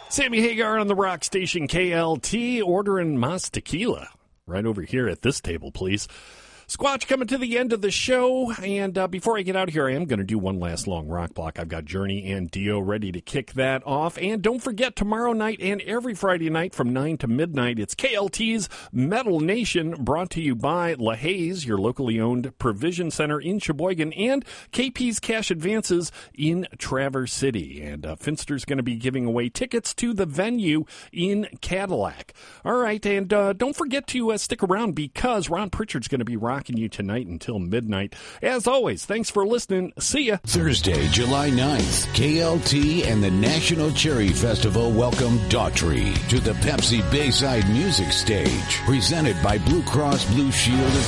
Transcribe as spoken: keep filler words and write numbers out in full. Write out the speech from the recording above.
Sammy Hagar on the rock station K L T, ordering Mas Tequila. Right over here at this table, please. Squatch coming to the end of the show, and uh, before I get out of here, I am going to do one last long rock block. I've got Journey and Dio ready to kick that off, and don't forget, tomorrow night and every Friday night from nine to midnight, it's K L T's Metal Nation, brought to you by LaHaye's, your locally owned provision center in Sheboygan, and K P's Cash Advances in Traverse City. And uh, Finster's going to be giving away tickets to the venue in Cadillac. All right, and uh, don't forget to uh, stick around, because Ron Pritchard's going to be rocking you tonight until midnight. As always, thanks for listening. See ya. Thursday, July ninth, K L T and the National Cherry Festival welcome Daughtry to the Pepsi Bayside Music Stage, presented by Blue Cross Blue Shield of